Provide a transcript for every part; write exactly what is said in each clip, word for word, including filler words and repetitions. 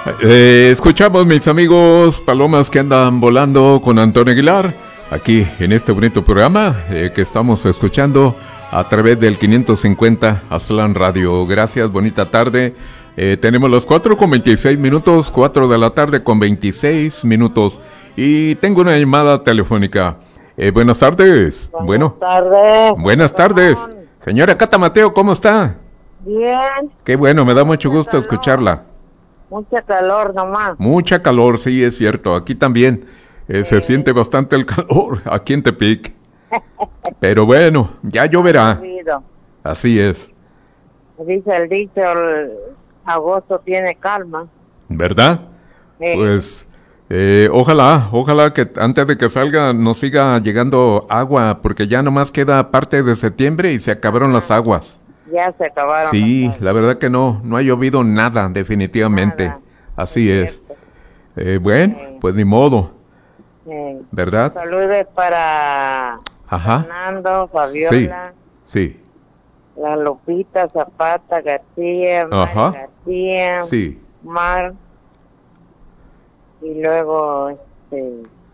Eh, escuchamos, mis amigos, palomas que andan volando con Antonio Aguilar, aquí en este bonito programa eh, que estamos escuchando a través del quinientos cincuenta Aztlán Radio. Gracias, bonita tarde. Eh, tenemos las cuatro con veintiséis minutos, cuatro de la tarde con veintiséis minutos. Y tengo una llamada telefónica. Eh, buenas tardes. Buenas bueno, tardes. Buenas tardes. Señora Cata Mateo, ¿cómo está? Bien. Qué bueno, me da mucho gusto escucharla. Mucha calor nomás. Mucha calor, sí, es cierto. Aquí también eh, sí. Se siente bastante el calor, aquí en Tepic. Pero bueno, ya lloverá. Así es. Dice el dicho, el agosto tiene calma. ¿Verdad? Sí. Pues eh, ojalá, ojalá que antes de que salga nos siga llegando agua, porque ya nomás queda parte de septiembre y se acabaron las aguas. Ya se acabaron. Sí, la verdad que no, no ha llovido nada, definitivamente. Nada. Así es. es. Eh, bueno, sí. Pues ni modo. Sí. ¿Verdad? Saludos para Ajá. Fernando, Fabiola. Sí, sí. La Lupita, Zapata, García, Ajá. Mari García, sí. Mar. Y luego, este,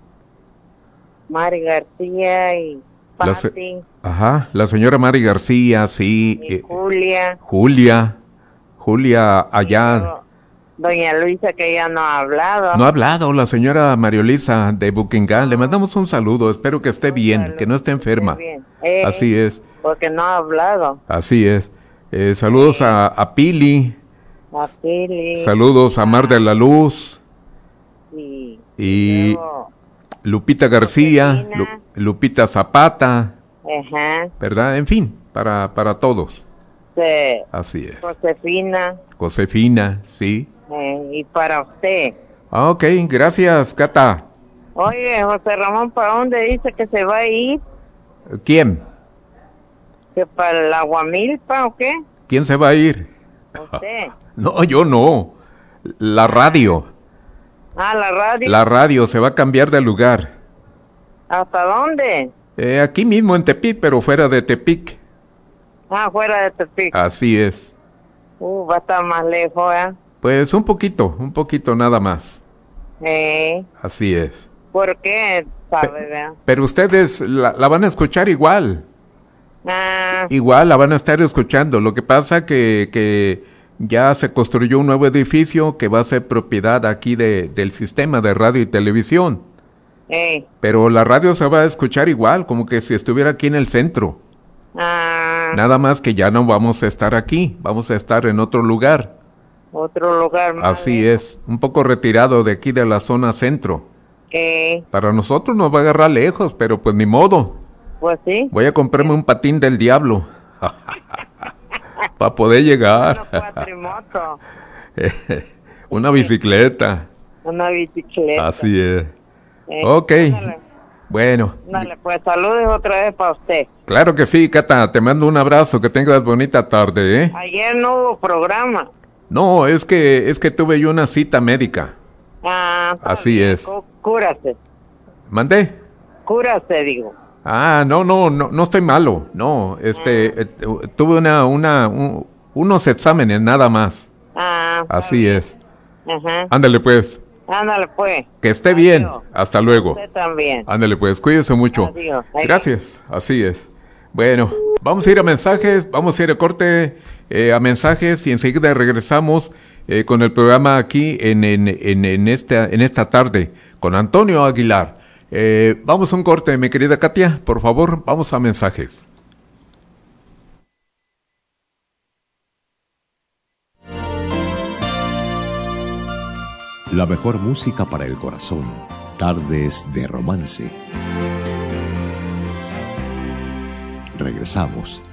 Mari García y La se- Ajá, la señora Mari García, sí. Y eh, Julia. Julia. Julia allá. Doña Luisa, que ya no ha hablado. No ha hablado, la señora Mariolisa de Buckingham. Le mandamos un saludo, espero que esté un bien, saludo, que no esté enferma. Eh, Así es. Porque no ha hablado. Así es. Eh, saludos sí. a, a Pili. A Pili. Saludos a Mar de la Luz. Sí. Y luego, Lupita García, Lu, Lupita Zapata. Ajá. ¿Verdad? En fin, para, para todos. Sí. Así es. Josefina. Josefina, sí. Eh, y para usted. Ah, ok, gracias, Cata. Oye, José Ramón, ¿para dónde dice que se va a ir? ¿Quién? ¿Que para la Aguamilpa o qué? ¿Quién se va a ir? ¿Usted? No, yo no. La radio. Ah, la radio. La radio se va a cambiar de lugar. ¿Hasta dónde? Eh, aquí mismo en Tepic, pero fuera de Tepic. Ah, fuera de Tepic. Así es. Uh, va a estar más lejos, ¿eh? Pues un poquito, un poquito nada más. Eh. Así es. ¿Por qué? Sabe, Pe- pero ustedes la, la van a escuchar igual. Ah. Igual la van a estar escuchando. Lo que pasa que, que ya se construyó un nuevo edificio que va a ser propiedad aquí de, del sistema de radio y televisión. Eh. Pero la radio se va a escuchar igual, como que si estuviera aquí en el centro. Ah. Nada más que ya no vamos a estar aquí, vamos a estar en otro lugar. Otro lugar más Así lejos. es, un poco retirado de aquí de la zona centro. Eh. Para nosotros nos va a agarrar lejos, pero pues ni modo. Pues sí. Voy a comprarme un patín del diablo. Para poder llegar. Una cuatrimoto. Una bicicleta. Una bicicleta. Así es. Eh, ok. Dale, bueno. dale, pues saludos otra vez para usted. Claro que sí, Cata. Te mando un abrazo. Que tengas bonita tarde, ¿eh? Ayer no hubo programa. No, es que es que tuve yo una cita médica. Ah, así bien. es. Cú- Cúrase. ¿Mandé? Cúrase, digo. Ah, no, no, no, no estoy malo. No, este, Ah. eh, tu- tuve una, una, un- unos exámenes nada más. Ah. Así es. Ajá. Ándale pues. Ándale, pues. Que esté Adiós. bien. Hasta luego. Usted también. Ándale pues, cuídese mucho. Adiós. Adiós. Gracias, así es. Bueno, vamos a ir a mensajes, vamos a ir a corte eh, a mensajes y enseguida regresamos eh, con el programa aquí en, en, en, en, esta, en esta tarde con Antonio Aguilar. Eh, vamos a un corte, mi querida Katia, por favor, vamos a mensajes. La mejor música para el corazón. Tardes de romance. Regresamos.